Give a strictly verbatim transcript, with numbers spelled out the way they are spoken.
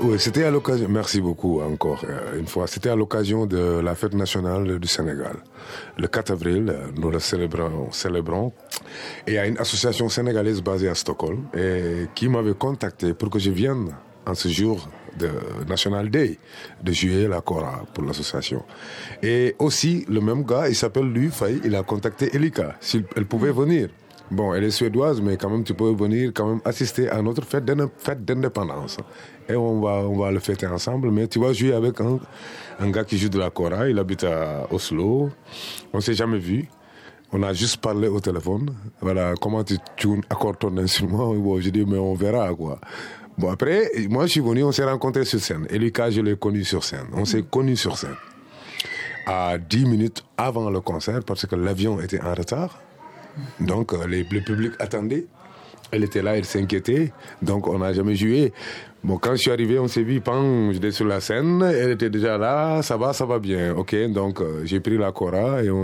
Oui, c'était à l'occasion, merci beaucoup encore une fois, c'était à l'occasion de la fête nationale du Sénégal. Le quatre avril, nous le célébrons, célébrons et il y a une association sénégalaise basée à Stockholm et qui m'avait contacté pour que je vienne en ce jour de National Day de jouer la kora pour l'association. Et aussi, le même gars, il s'appelle lui, Faye, il a contacté Elika, si elle pouvait venir. Bon, elle est suédoise, mais quand même, tu peux venir quand même assister à notre fête d'indépendance. Et on va, on va le fêter ensemble. Mais tu vas jouer avec un, un gars qui joue de la kora. Il habite à Oslo. On ne s'est jamais vu. On a juste parlé au téléphone. Voilà, comment tu, tu accordes ton instrument. Bon, je dis, mais on verra, quoi. Bon, après, moi, je suis venu, on s'est rencontrés sur scène. Et Lucas, je l'ai connu sur scène. On s'est connus sur scène. À dix minutes avant le concert, parce que l'avion était en retard. Donc, les, le public attendait. Elle était là, elle s'inquiétait. Donc, on n'a jamais joué. Bon, quand je suis arrivé, on s'est vu, pan, j'étais sur la scène. Elle était déjà là, ça va, ça va bien. OK, donc, euh, j'ai pris la kora et on